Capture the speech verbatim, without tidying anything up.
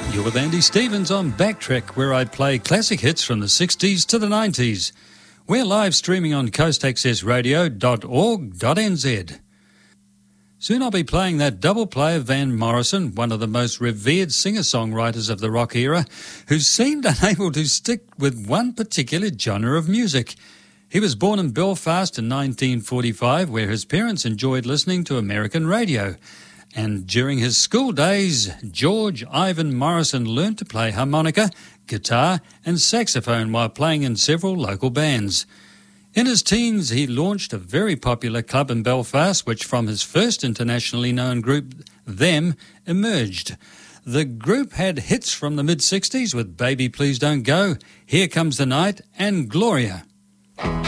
You're with Andy Stevens on Backtrack, where I play classic hits from the sixties to the nineties. We're live streaming on coast access radio dot org dot n z. Soon I'll be playing that double play of Van Morrison, one of the most revered singer-songwriters of the rock era, who seemed unable to stick with one particular genre of music. He was born in Belfast in nineteen forty-five, where his parents enjoyed listening to American radio. And during his school days, George Ivan Morrison learned to play harmonica, guitar and saxophone while playing in several local bands. In his teens, he launched a very popular club in Belfast, which from his first internationally known group, Them, emerged. The group had hits from the mid-sixties with Baby Please Don't Go, Here Comes the Night and Gloria.